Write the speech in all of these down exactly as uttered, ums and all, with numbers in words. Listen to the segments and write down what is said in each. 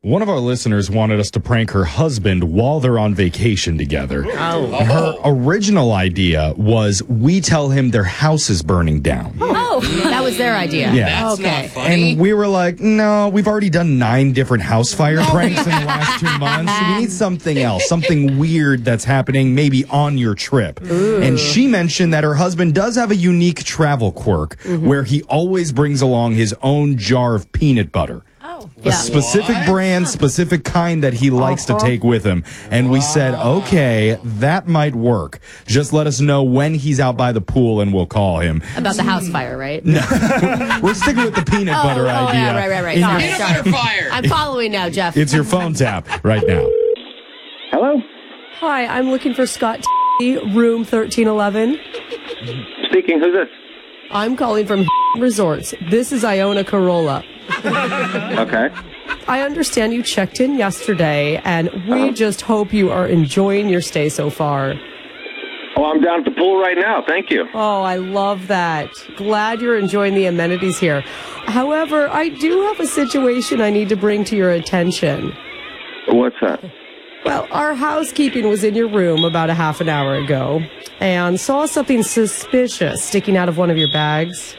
One of our listeners wanted us to prank her husband while they're on vacation together. Oh. Her original idea was we tell him their house is burning down. Oh, that was their idea. Yeah. That's Okay. not funny. And we were like, no, we've already done nine different house fire pranks in the last two months. So we need something else, something weird that's happening maybe on your trip. Ooh. And she mentioned that her husband does have a unique travel quirk Mm-hmm. where he always brings along his own jar of peanut butter. Oh, A yeah. specific What? brand, specific kind that he likes to take with him. And we said, okay, that might work. Just let us know when he's out by the pool and we'll call him. About the house fire, right? No, we're sticking with the peanut Oh, butter oh, idea. yeah, right, right, right. In Sorry, your- Peanut sorry. butter fire. I'm following now, Jeff. It's your phone tap right now. Hello? Hi, I'm looking for Scott T, room thirteen eleven. Speaking, who's this? I'm calling from Resorts. This is Iona Corolla. Okay. I understand you checked in yesterday, and we just hope you are enjoying your stay so far. Oh, I'm down at the pool right now. Thank you. Oh, I love that. Glad you're enjoying the amenities here. However, I do have a situation I need to bring to your attention. What's that? Well, our housekeeping was in your room about a half an hour ago and saw something suspicious sticking out of one of your bags.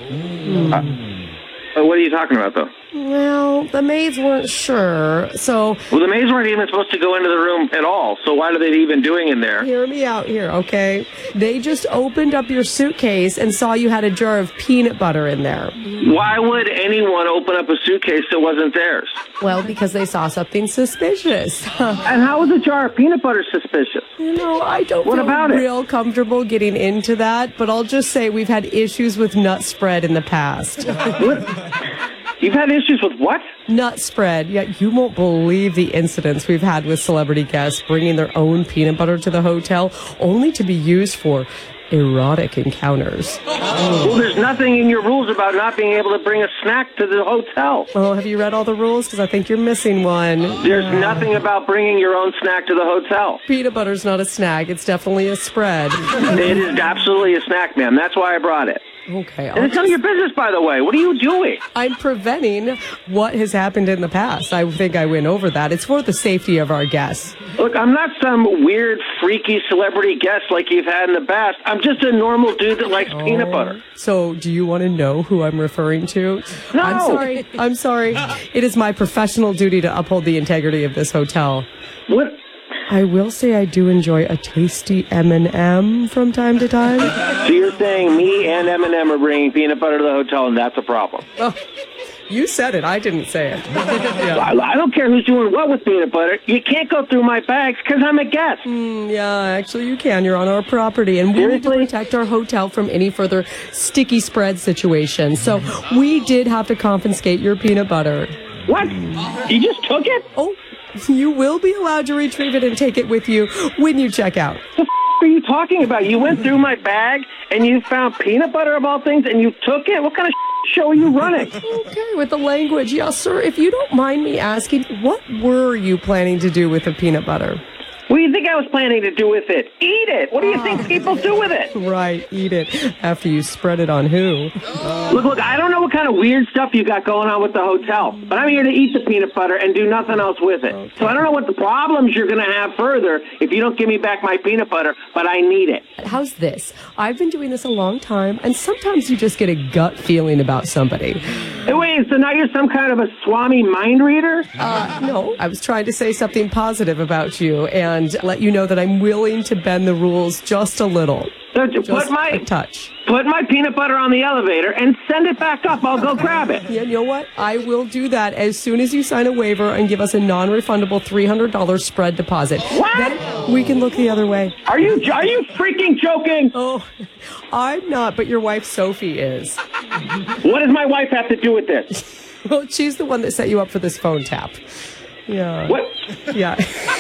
Uh, what are you talking about, though? Well, the maids weren't sure, so Well, the maids weren't even supposed to go into the room at all, so why are they even doing in there? hear me out here, okay? They just opened up your suitcase and saw you had a jar of peanut butter in there. Why would anyone open up a suitcase that wasn't theirs? Well, because they saw something suspicious. And how is a jar of peanut butter suspicious? You know, I don't What feel about it? real comfortable getting into that, but I'll just say we've had issues with nut spread in the past. What? You've had issues with what? Nut spread. Yeah, you won't believe the incidents we've had with celebrity guests bringing their own peanut butter to the hotel, only to be used for erotic encounters. Well, there's nothing in your rules about not being able to bring a snack to the hotel. Oh, have you read all the rules? Because I think you're missing one. There's nothing about bringing your own snack to the hotel. Peanut butter's not a snack. It's definitely a spread. It is absolutely a snack, ma'am. That's why I brought it. Okay. And I'll it's none of your business, by the way. What are you doing? I'm preventing what has happened in the past. I think I went over that. It's for the safety of our guests. Look, I'm not some weird, freaky celebrity guest like you've had in the past. I'm just a normal dude that likes peanut butter. So, do you want to know who I'm referring to? No. I'm sorry. I'm sorry. It is my professional duty to uphold the integrity of this hotel. What? I will say I do enjoy a tasty M and M from time to time. So you're saying me and Eminem are bringing peanut butter to the hotel, and that's a problem? Oh, you said it. I didn't say it. Yeah. I, I don't care who's doing what with peanut butter. You can't go through my bags because I'm a guest. Yeah, actually you can. You're on our property, and we need to Seriously? protect our hotel from any further sticky spread situations. So we did have to confiscate your peanut butter. What? You just took it? Oh, you will be allowed to retrieve it and take it with you when you check out. The f- are you talking about? You went through my bag and you found peanut butter of all things and you took it? What kind of show are you running? Okay, with the language. Yes, sir. If you don't mind me asking, what were you planning to do with the peanut butter? What do you think I was planning to do with it? Eat it. What do you think people do with it? Right, eat it after you spread it on who? Look, look, I don't know what kind of weird stuff you got going on with the hotel, but I'm here to eat the peanut butter and do nothing else with it. So I don't know what the problems you're going to have further if you don't give me back my peanut butter, but I need it. How's this? I've been doing this a long time, and sometimes you just get a gut feeling about somebody. Hey, wait, so now you're some kind of a Swami mind reader? Uh, no, I was trying to say something positive about you and let you know that I'm willing to bend the rules just a little. So Just put my a touch. put my peanut butter on the elevator and send it back up. I'll go grab it. Yeah, you know what? I will do that as soon as you sign a waiver and give us a non-refundable three hundred dollars spread deposit. What? Then we can look the other way. Are you are you freaking joking? Oh, I'm not, but your wife Sophie is. What does my wife have to do with this? Well, she's the one that set you up for this phone tap. Yeah. What? Yeah.